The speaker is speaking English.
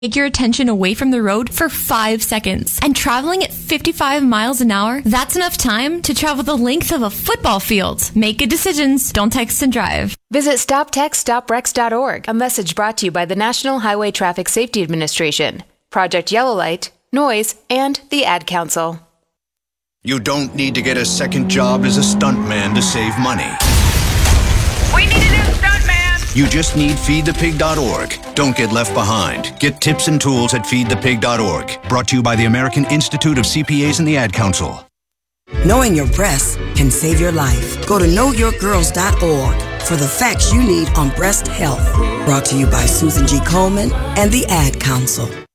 Take your attention away from the road for 5 seconds. And traveling at 55 miles an hour, that's enough time to travel the length of a football field. Make good decisions. Don't text and drive. Visit StopTextStopWrecks.org. A message brought to you by the National Highway Traffic Safety Administration, Project Yellow Light, Noise, and the Ad Council. You don't need to get a second job as a stuntman to save money. We need a new stuntman! You just need feedthepig.org. Don't get left behind. Get tips and tools at feedthepig.org. Brought to you by the American Institute of CPAs and the Ad Council. Knowing your breasts can save your life. Go to knowyourgirls.org for the facts you need on breast health. Brought to you by Susan G. Komen and the Ad Council.